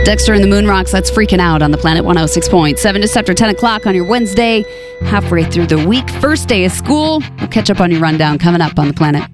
Dexter and the Moon Rocks, that's Freaking Out on the Planet 106.7. Just after 10 o'clock on your Wednesday, halfway through the week, first day of school. We'll catch up on your rundown coming up on the Planet.